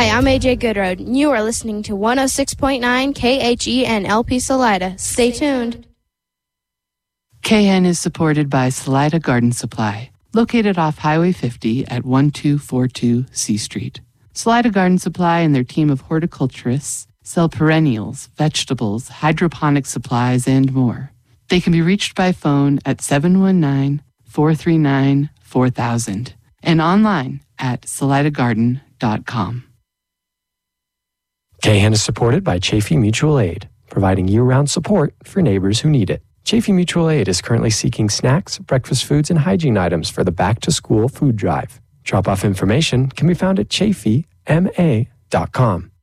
Hi, I'm AJ Goodroad, and you are listening to 106.9 KHEN LP Salida. Stay tuned. KN is supported by Salida Garden Supply, located off Highway 50 at 1242 C Street. Salida Garden Supply and their team of horticulturists sell perennials, vegetables, hydroponic supplies, and more. They can be reached by phone at 719-439-4000 and online at salidagarden.com. KHEN is supported by Chafee Mutual Aid, providing year-round support for neighbors who need it. Chafee Mutual Aid is currently seeking snacks, breakfast foods, and hygiene items for the back-to-school food drive. Drop-off information can be found at chafeema.com.